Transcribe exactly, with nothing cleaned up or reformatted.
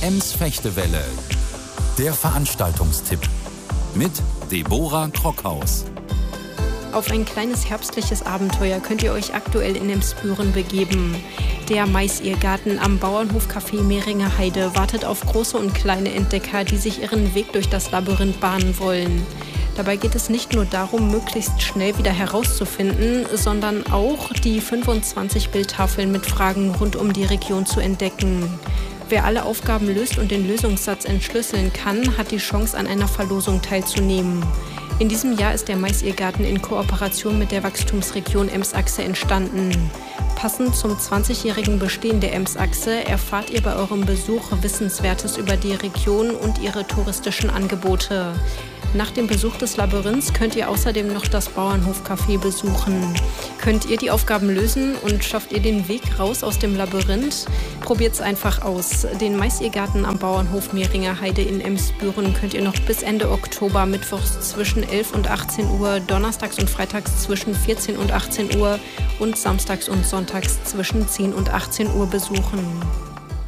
Ems Fechtewelle, der Veranstaltungstipp mit Deborah Krockhaus. Auf ein kleines herbstliches Abenteuer könnt ihr euch aktuell in Emsbüren begeben. Der Maisirrgarten am Bauernhof Café Mehringer Heide wartet auf große und kleine Entdecker, die sich ihren Weg durch das Labyrinth bahnen wollen. Dabei geht es nicht nur darum, möglichst schnell wieder herauszufinden, sondern auch die fünfundzwanzig Bildtafeln mit Fragen rund um die Region zu entdecken. Wer alle Aufgaben löst und den Lösungssatz entschlüsseln kann, hat die Chance, an einer Verlosung teilzunehmen. In diesem Jahr ist der Maisirrgarten in Kooperation mit der Wachstumsregion Emsachse entstanden. Passend zum zwanzigjährigen Bestehen der Emsachse erfahrt ihr bei eurem Besuch Wissenswertes über die Region und ihre touristischen Angebote. Nach dem Besuch des Labyrinths könnt ihr außerdem noch das Bauernhof-Café besuchen. Könnt ihr die Aufgaben lösen und schafft ihr den Weg raus aus dem Labyrinth? Probiert's einfach aus. Den Maisirrgarten am Bauernhof Mehringer Heide in Emsbüren könnt ihr noch bis Ende Oktober mittwochs zwischen elf und achtzehn Uhr, donnerstags und freitags zwischen vierzehn und achtzehn Uhr und samstags und sonntags zwischen zehn und achtzehn Uhr besuchen.